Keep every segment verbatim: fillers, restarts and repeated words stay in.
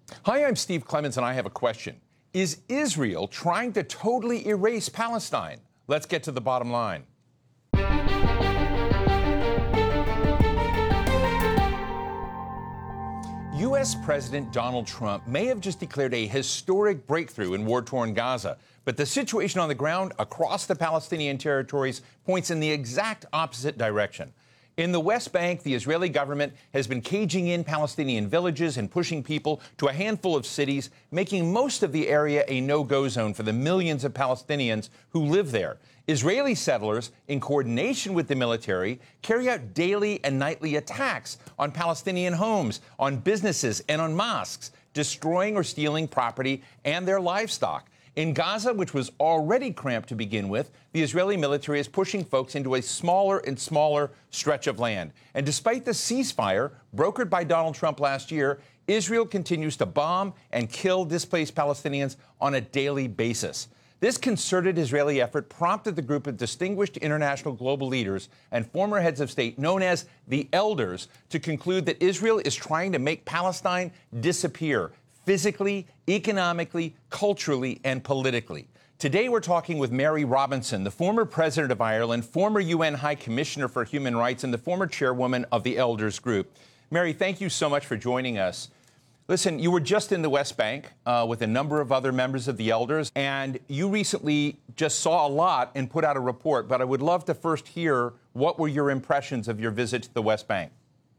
Hi, I'm Steve Clemons, and I have a question. Is Israel trying to totally erase Palestine? Let's get to the bottom line. U S. President Donald Trump may have just declared a historic breakthrough in war-torn Gaza, but the situation on the ground across the Palestinian territories points in the exact opposite direction. In the West Bank, the Israeli government has been caging in Palestinian villages and pushing people to a handful of cities, making most of the area a no-go zone for the millions of Palestinians who live there. Israeli settlers, in coordination with the military, carry out daily and nightly attacks on Palestinian homes, on businesses, and on mosques, destroying or stealing property and their livestock. In Gaza, which was already cramped to begin with, the Israeli military is pushing folks into a smaller and smaller stretch of land. And despite the ceasefire brokered by Donald Trump last year, Israel continues to bomb and kill displaced Palestinians on a daily basis. This concerted Israeli effort prompted the group of distinguished international global leaders and former heads of state known as the Elders to conclude that Israel is trying to make Palestine disappear physically, economically, culturally, and politically. Today, we're talking with Mary Robinson, the former president of Ireland, former U N High Commissioner for Human Rights, and the former chairwoman of the Elders Group. Mary, thank you so much for joining us. Listen, you were just in the West Bank uh, with a number of other members of the Elders, and you recently just saw a lot and put out a report, but I would love to first hear what were your impressions of your visit to the West Bank?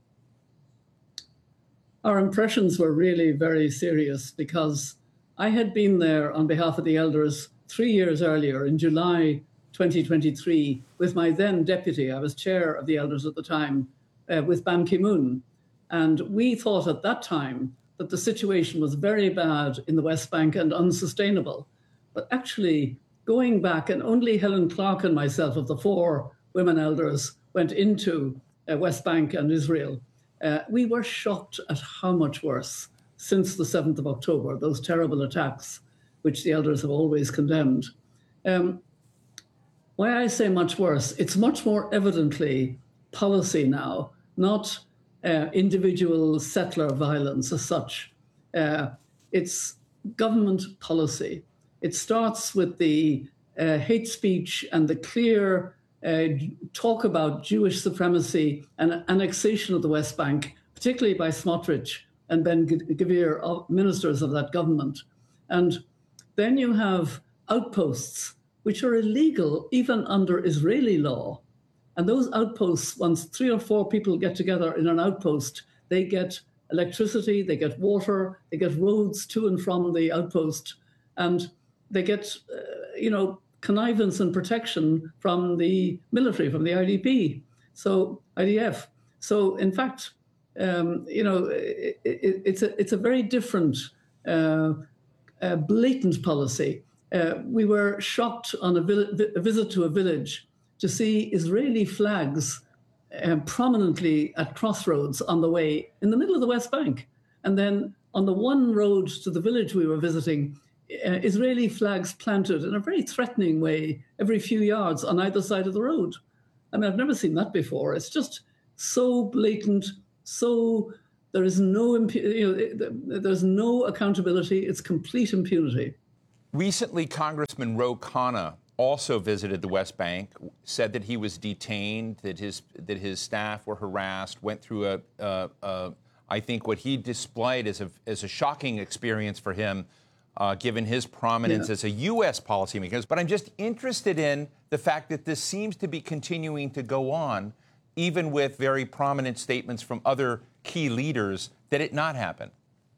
Our impressions were really very serious because I had been there on behalf of the Elders three years earlier in July twenty twenty-three with my then deputy. I was chair of the Elders at the time, uh, with Ban Ki-moon. And we thought at that time that the situation was very bad in the West Bank and unsustainable. But actually, going back, and only Helen Clark and myself of the four women elders went into uh, West Bank and Israel. Uh, we were shocked at how much worse since the seventh of October, those terrible attacks, which the Elders have always condemned. Um, why I say much worse, it's much more evidently policy now, not uh, individual settler violence as such. Uh, it's government policy. It starts with the uh, hate speech and the clear Uh, talk about Jewish supremacy and annexation of the West Bank, particularly by Smotrich and Ben-Gvir, ministers of that government. And then you have outposts, which are illegal even under Israeli law. And those outposts, once three or four people get together in an outpost, they get electricity, they get water, they get roads to and from the outpost, and they get, uh, you know, connivance and protection from the military, from the I D P, so I D F. So, in fact, um, you know, it, it, it's a it's a very different, uh, uh, blatant policy. Uh, we were shocked on a, vi- a visit to a village to see Israeli flags uh, prominently at crossroads on the way in the middle of the West Bank, and then on the one road to the village we were visiting, Uh, Israeli flags planted in a very threatening way every few yards on either side of the road. I mean, I've never seen that before. It's just so blatant, so there is no, impu- you know, there's no accountability. It's complete impunity. Recently, Congressman Ro Khanna also visited the West Bank, said that he was detained, that his that his staff were harassed, went through a, a, a I think what he displayed as a as a shocking experience for him, Uh, given his prominence yeah. as a U S policymaker. But I'm just interested in the fact that this seems to be continuing to go on, even with very prominent statements from other key leaders, that it not happen.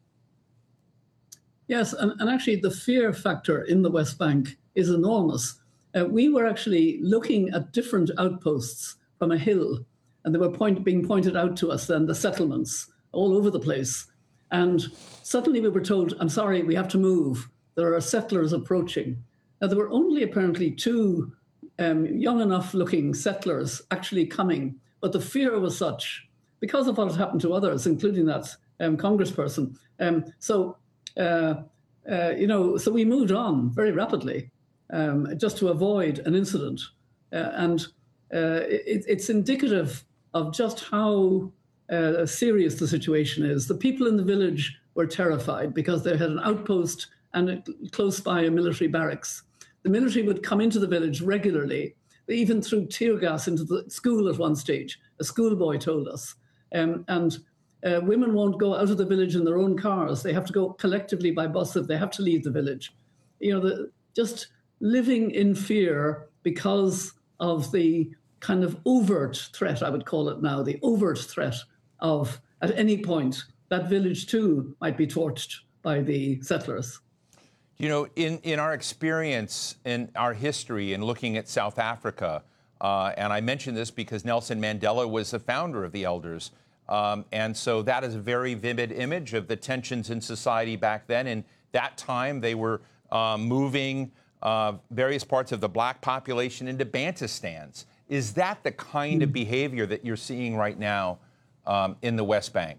Yes, and, and actually the fear factor in the West Bank is enormous. Uh, we were actually looking at different outposts from a hill, and they were point, being pointed out to us then, the settlements all over the place. And suddenly we were told, I'm sorry, we have to move. There are settlers approaching. Now, there were only apparently two um, young enough looking settlers actually coming, but the fear was such because of what had happened to others, including that um, congressperson. Um, so, uh, uh, you know, so we moved on very rapidly um, just to avoid an incident. Uh, and uh, it, it's indicative of just how uh, serious the situation is. The people in the village were terrified because they had an outpost and a, close by a military barracks. The military would come into the village regularly. They even threw tear gas into the school at one stage, a schoolboy told us. Um, and uh, women won't go out of the village in their own cars. They have to go collectively by bus if they have to leave the village. You know, the, just living in fear because of the kind of overt threat, I would call it now, the overt threat of, at any point, that village too might be torched by the settlers. You know, in, in our experience, in our history, in looking at South Africa, uh, and I mention this because Nelson Mandela was the founder of the Elders, um, and so that is a very vivid image of the tensions in society back then. In that time, they were uh, moving uh, various parts of the black population into Bantustans. Is that the kind of behavior that you're seeing right now um, in the West Bank?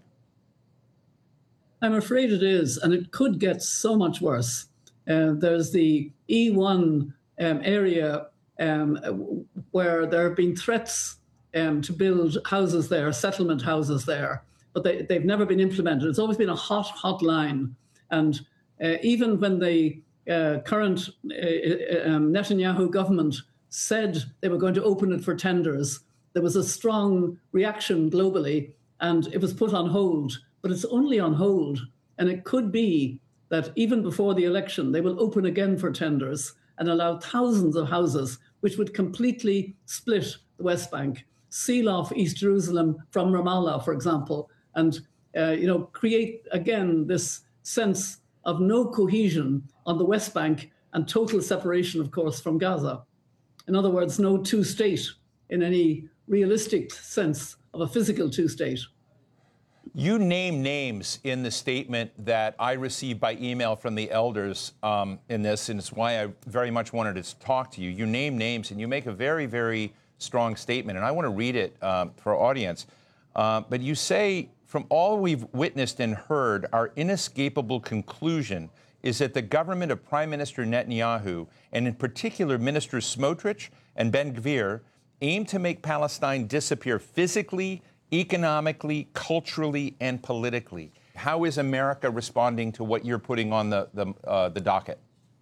I'm afraid it is, and it could get so much worse. Uh, there's the E one um, area um, where there have been threats um, to build houses there, settlement houses there, but they, they've never been implemented. It's always been a hot, hot line. And uh, even when the uh, current uh, um, Netanyahu government said they were going to open it for tenders, there was a strong reaction globally, and it was put on hold. But it's only on hold, and it could be that even before the election, they will open again for tenders and allow thousands of houses, which would completely split the West Bank, seal off East Jerusalem from Ramallah, for example, and uh, you know, create again this sense of no cohesion on the West Bank and total separation, of course, from Gaza. In other words, no two-state in any realistic sense of a physical two-state. You name names in the statement that I received by email from the Elders um, in this, and it's why I very much wanted to talk to you. You name names, and you make a very, very strong statement, and I want to read it um, for our audience. Uh, but you say, from all we've witnessed and heard, our inescapable conclusion is that the government of Prime Minister Netanyahu, and in particular Ministers Smotrich and Ben-Gvir, aim to make Palestine disappear physically, economically, culturally, and politically. How is America responding to what you're putting on the, the, uh, the docket?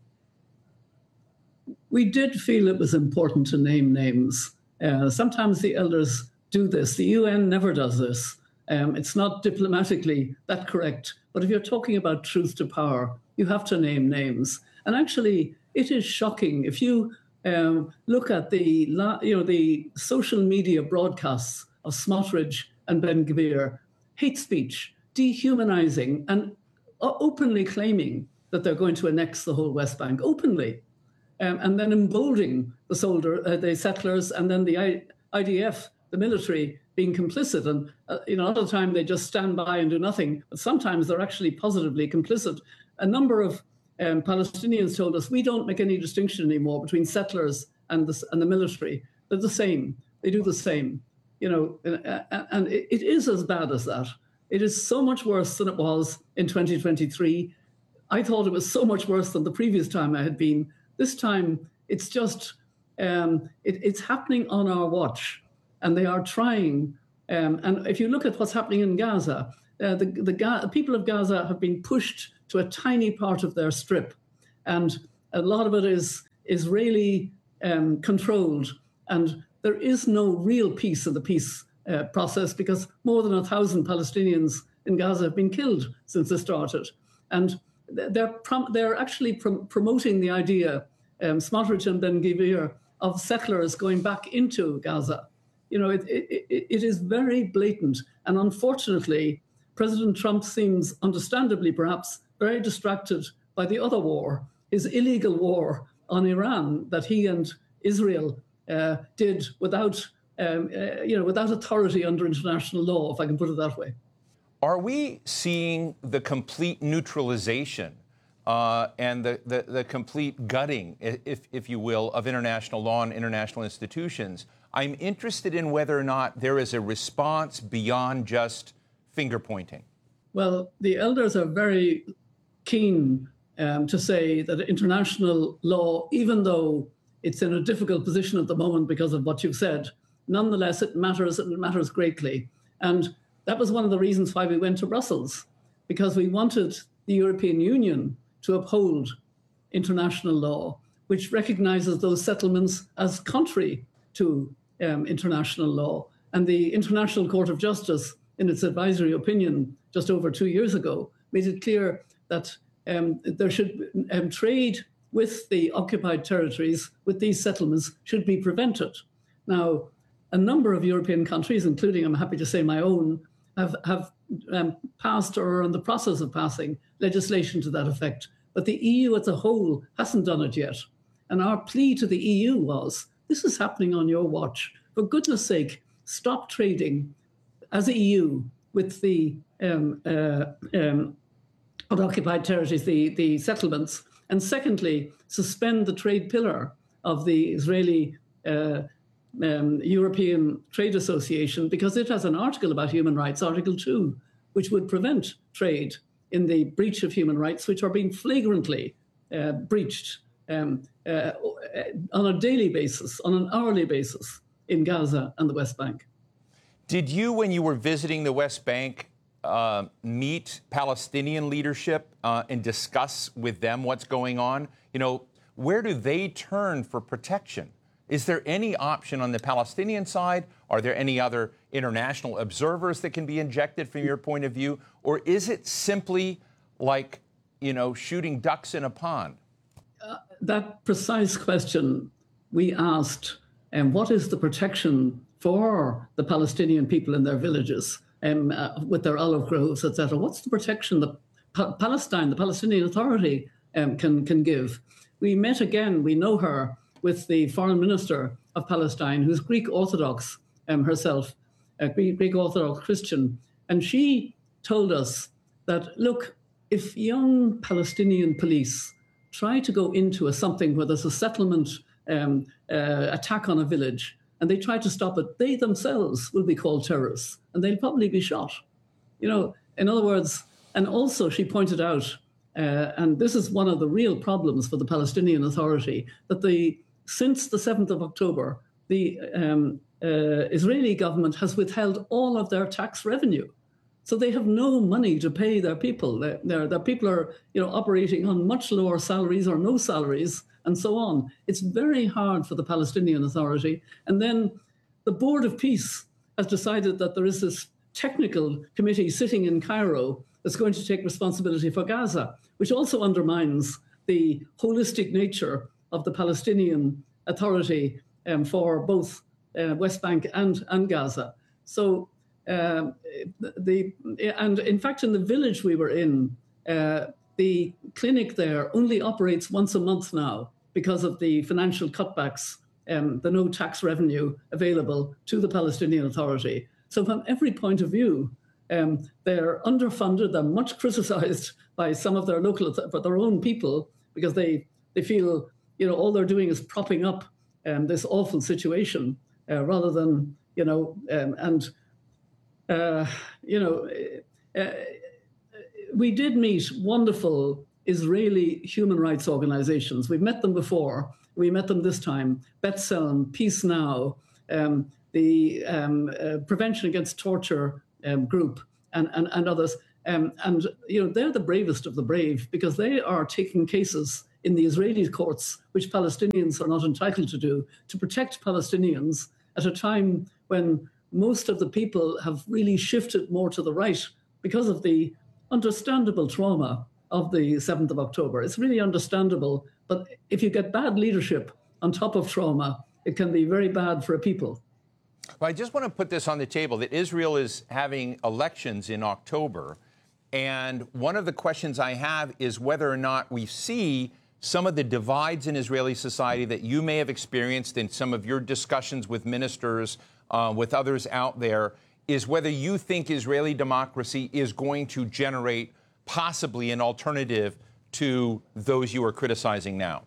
We did feel it was important to name names. Uh, sometimes the Elders do this. The U N never does this. Um, it's not diplomatically that correct. But if you're talking about truth to power, you have to name names. And actually, it is shocking. If you um, look at the, you know, the social media broadcasts of Smotrich and Ben-Gvir, hate speech, dehumanizing, and openly claiming that they're going to annex the whole West Bank, openly, um, and then emboldening the soldier, uh, the settlers, and then the I- IDF, the military, being complicit. And uh, you know, a lot of the time they just stand by and do nothing, but sometimes they're actually positively complicit. A number of um, Palestinians told us, we don't make any distinction anymore between settlers and the, and the military. They're the same. They do the same. You know, and it is as bad as that. It is so much worse than it was in twenty twenty-three. I thought it was so much worse than the previous time I had been. This time, it's just, um, it, it's happening on our watch, and they are trying. Um, and if you look at what's happening in Gaza, uh, the, the Ga- people of Gaza have been pushed to a tiny part of their strip, and a lot of it is Israeli um, controlled, and there is no real peace in the peace uh, process because more than a thousand Palestinians in Gaza have been killed since this started. And they're, prom- they're actually prom- promoting the idea, um, Smotrich and Ben-Gvir, of settlers going back into Gaza. You know, it, it, it is very blatant. And unfortunately, President Trump seems, understandably perhaps, very distracted by the other war, his illegal war on Iran that he and Israel Uh, did without, um, uh, you know, without authority under international law, if I can put it that way. Are we seeing the complete neutralization uh, and the, the, the complete gutting, if, if you will, of international law and international institutions? I'm interested in whether or not there is a response beyond just finger pointing. Well, the Elders are very keen um, to say that international law, even though it's in a difficult position at the moment because of what you've said, nonetheless, it matters, and it matters greatly. And that was one of the reasons why we went to Brussels, because we wanted the European Union to uphold international law, which recognizes those settlements as contrary to um, international law. And the International Court of Justice, in its advisory opinion just over two years ago, made it clear that um, there should um, trade with the occupied territories, with these settlements, should be prevented. Now, a number of European countries, including, I'm happy to say, my own, have, have um, passed or are in the process of passing legislation to that effect. But the E U as a whole hasn't done it yet. And our plea to the E U was, this is happening on your watch. For goodness sake, stop trading as a E U with the um, uh, um, occupied territories, the, the settlements. And secondly, suspend the trade pillar of the Israeli uh, um, European Trade Association, because it has an article about human rights, Article two, which would prevent trade in the breach of human rights, which are being flagrantly uh, breached um, uh, on a daily basis, on an hourly basis in Gaza and the West Bank. Did you, when you were visiting the West Bank, uh, meet Palestinian leadership uh, and discuss with them what's going on? You know, where do they turn for protection? Is there any option on the Palestinian side? Are there any other international observers that can be injected from your point of view? Or is it simply like, you know, shooting ducks in a pond? Uh, that precise question we asked, and um, what is the protection for the Palestinian people in their villages um, uh, with their olive groves, et cetera? What's the protection that pa- Palestine, the Palestinian Authority, um, can, can give? We met again, we know her, with the foreign minister of Palestine, who's Greek Orthodox um, herself, a Greek, Greek Orthodox Christian. And she told us that, look, if young Palestinian police try to go into a, something where there's a settlement um, uh, attack on a village, and they try to stop it, they themselves will be called terrorists, and they'll probably be shot. You know, in other words, and also she pointed out, uh, and this is one of the real problems for the Palestinian Authority, that the since the seventh of October, the um, uh, Israeli government has withheld all of their tax revenue. So they have no money to pay their people. Their, their, their people are, you know, operating on much lower salaries or no salaries, and so on. It's very hard for the Palestinian Authority. And then the Board of Peace has decided that there is this technical committee sitting in Cairo that's going to take responsibility for Gaza, which also undermines the holistic nature of the Palestinian Authority um, for both uh, West Bank and, and Gaza. So um, the and in fact, in the village we were in, uh, the clinic there only operates once a month now because of the financial cutbacks, um, the no tax revenue available to the Palestinian Authority. So from every point of view, um, they're underfunded. They're much criticized by some of their local, but their own people, because they, they feel, you know, all they're doing is propping up um, this awful situation uh, rather than, you know, um, and, uh, you know, uh, we did meet wonderful Israeli human rights organizations. We've met them before. We met them this time. B'Tselem, Peace Now, um, the um, uh, Prevention Against Torture um, group, and, and, and others. Um, and, you know, they're the bravest of the brave, because they are taking cases in the Israeli courts, which Palestinians are not entitled to do, to protect Palestinians at a time when most of the people have really shifted more to the right because of the understandable trauma of the seventh of October. It's really understandable, but if you get bad leadership on top of trauma, it can be very bad for a people. Well, I just want to put this on the table, that Israel is having elections in October, and one of the questions I have is whether or not we see some of the divides in Israeli society that you may have experienced in some of your discussions with ministers, uh, with others out there, is whether you think Israeli democracy is going to generate possibly an alternative to those you are criticizing now.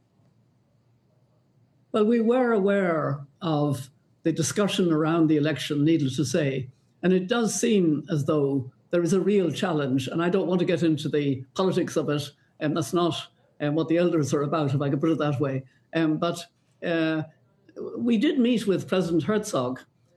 Well, we were aware of the discussion around the election, needless to say, and it does seem as though there is a real challenge, and I don't want to get into the politics of it, and that's not um, what the elders are about, if I could put it that way. Um, but uh, we did meet with President Herzog,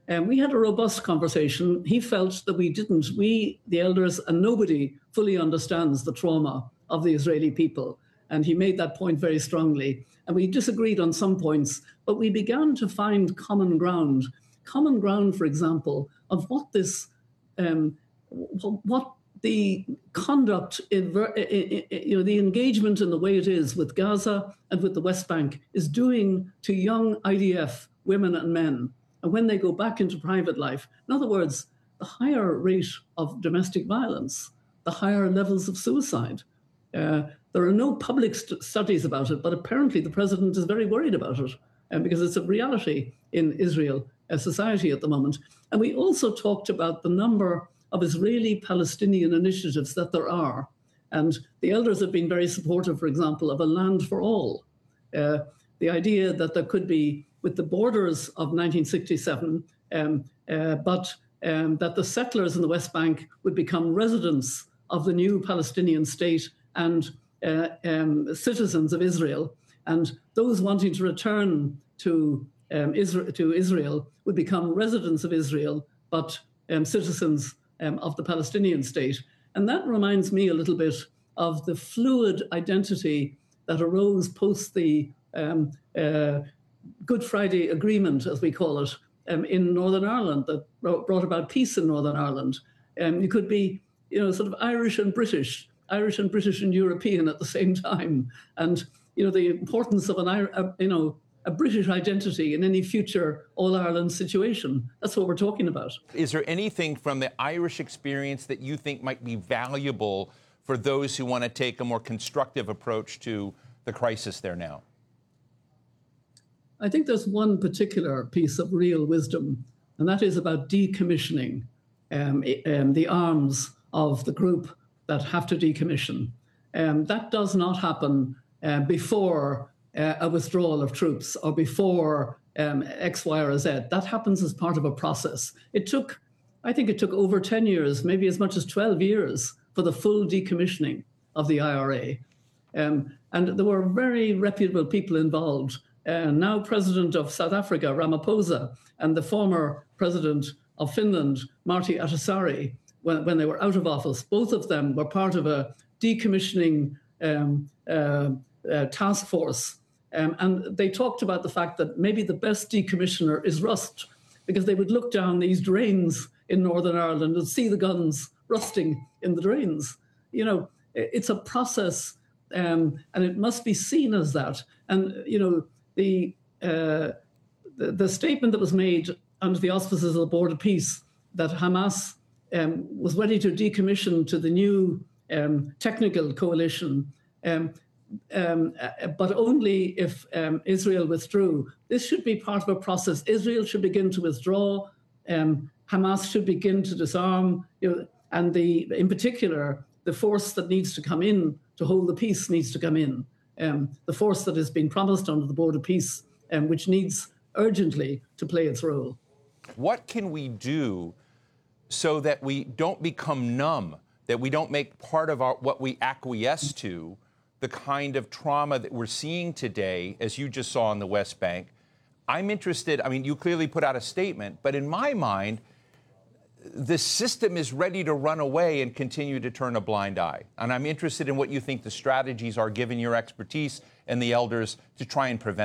And we had a robust conversation. He felt that we didn't, we, the elders, and nobody fully understands the trauma of the Israeli people. And he made that point very strongly. And we disagreed on some points, but we began to find common ground. Common ground, for example, of what this, um, what the conduct, in, you know, the engagement in the way it is with Gaza and with the West Bank is doing to young I D F women and men. And when they go back into private life, in other words, the higher rate of domestic violence, the higher levels of suicide. Uh, there are no public st- studies about it, but apparently the president is very worried about it uh, because it's a reality in Israel uh, society at the moment. And we also talked about the number of Israeli-Palestinian initiatives that there are. And the elders have been very supportive, for example, of a land for all. Uh, the idea that there could be, with the borders of nineteen sixty-seven, um, uh, but um, that the settlers in the West Bank would become residents of the new Palestinian state and uh, um, citizens of Israel. And those wanting to return to, um, Isra- to Israel would become residents of Israel, but um, citizens um, of the Palestinian state. And that reminds me a little bit of the fluid identity that arose post the um, uh, Good Friday Agreement, as we call it, um, in Northern Ireland, that brought about peace in Northern Ireland. Um, you could be, you know, sort of Irish and British, Irish and British and European at the same time. And, you know, the importance of an, a, you know, a British identity in any future All-Ireland situation. That's what we're talking about. Is there anything from the Irish experience that you think might be valuable for those who want to take a more constructive approach to the crisis there now? I think there's one particular piece of real wisdom, and that is about decommissioning um, um, the arms of the group that have to decommission. Um, that does not happen uh, before uh, a withdrawal of troops or before um, X, Y, or Z. That happens as part of a process. It took, I think it took over ten years, maybe as much as twelve years, for the full decommissioning of the I R A. Um, and there were very reputable people involved. Uh, now President of South Africa, Ramaphosa, and the former President of Finland, Martti Ahtisaari, when, when they were out of office, both of them were part of a decommissioning um, uh, uh, task force. Um, and they talked about the fact that maybe the best decommissioner is rust, because they would look down these drains in Northern Ireland and see the guns rusting in the drains. You know, it's a process, um, and it must be seen as that. And, you know, The, uh, the the statement that was made under the auspices of the Board of Peace that Hamas um, was ready to decommission to the new um, technical coalition, um, um, uh, but only if um, Israel withdrew. This should be part of a process. Israel should begin to withdraw. Um, Hamas should begin to disarm. You know, and the, in particular, the force that needs to come in to hold the peace needs to come in. Um, the force that has been promised under the Board of Peace, um, which needs urgently to play its role. What can we do so that we don't become numb, that we don't make part of our, what we acquiesce to, the kind of trauma that we're seeing today, as you just saw in the West Bank? I'm interested, I mean, you clearly put out a statement, but in my mind, the system is ready to run away and continue to turn a blind eye. And I'm interested in what you think the strategies are, given your expertise and the elders, to try and prevent